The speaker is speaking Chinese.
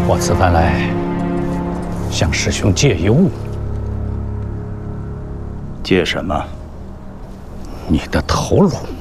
我此番来，向师兄借一物。 借什么？ 你的头颅。